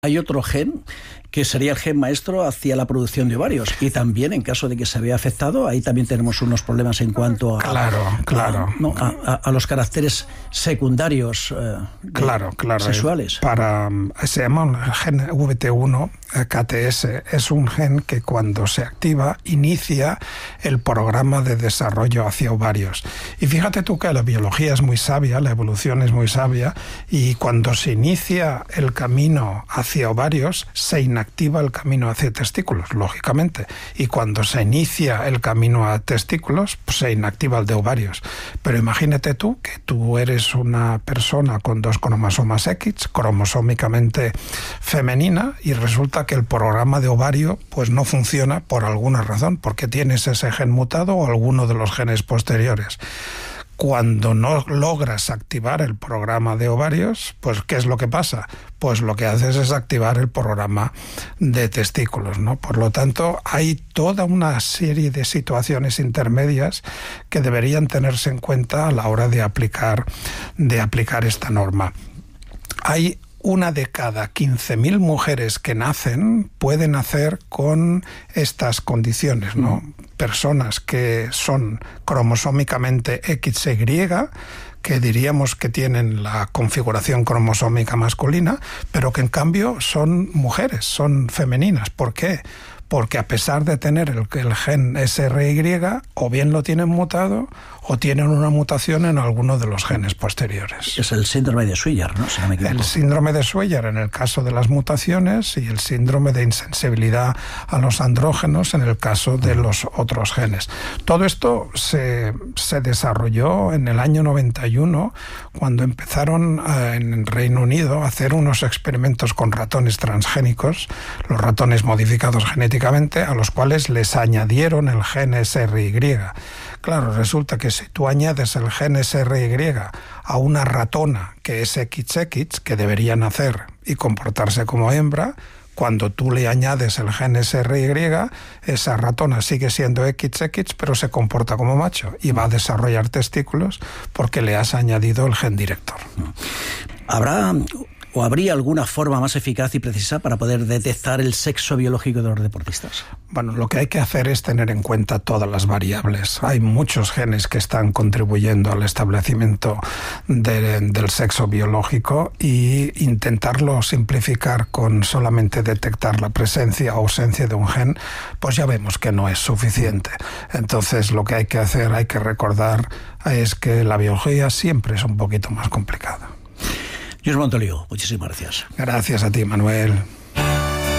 Hay otro gen que sería el gen maestro hacia la producción de ovarios, y también en caso de que se vea afectado, ahí también tenemos unos problemas en cuanto a los caracteres secundarios sexuales. Se llama el gen VT1 KTS. Es un gen que cuando se activa inicia el programa de desarrollo hacia ovarios. Y fíjate tú que la biología es muy sabia, la evolución es muy sabia, y cuando se inicia el camino hacia ovarios, se inactiva el camino hacia testículos, lógicamente. Y cuando se inicia el camino a testículos, pues se inactiva el de ovarios. Pero imagínate tú que tú eres una persona con 2 cromosomas X, cromosómicamente femenina, y resulta que el programa de ovario pues no funciona por alguna razón, porque tienes ese gen mutado o alguno de los genes posteriores. Cuando no logras activar el programa de ovarios, pues ¿qué es lo que pasa? Pues lo que haces es activar el programa de testículos, ¿no? Por lo tanto, hay toda una serie de situaciones intermedias que deberían tenerse en cuenta a la hora de aplicar esta norma. Hay 1 de cada 15.000 mujeres que nacen puede nacer con estas condiciones, ¿no? Personas que son cromosómicamente XY, que diríamos que tienen la configuración cromosómica masculina, pero que en cambio son mujeres, son femeninas. ¿Por qué? Porque a pesar de tener el gen SRY, o bien lo tienen mutado o tienen una mutación en alguno de los genes posteriores. Es el síndrome de Swyer, ¿no? Si no me equivoco. El síndrome de Swyer en el caso de las mutaciones y el síndrome de insensibilidad a los andrógenos en el caso de los otros genes. Todo esto se desarrolló en el año 91, cuando empezaron en Reino Unido a hacer unos experimentos con ratones transgénicos, los ratones modificados genéticamente, a los cuales les añadieron el gen SRY. Claro, resulta que si tú añades el gen SRY a una ratona que es XX, que debería nacer y comportarse como hembra, cuando tú le añades el gen SRY, esa ratona sigue siendo XX, pero se comporta como macho y va a desarrollar testículos porque le has añadido el gen director. ¿Habría alguna forma más eficaz y precisa para poder detectar el sexo biológico de los deportistas? Bueno, lo que hay que hacer es tener en cuenta todas las variables. Hay muchos genes que están contribuyendo al establecimiento del sexo biológico, y intentarlo simplificar con solamente detectar la presencia o ausencia de un gen, pues ya vemos que no es suficiente. Entonces, lo que hay que hacer, hay que recordar, es que la biología siempre es un poquito más complicada. Lluís Montoliu, muchísimas gracias. Gracias a ti, Manuel.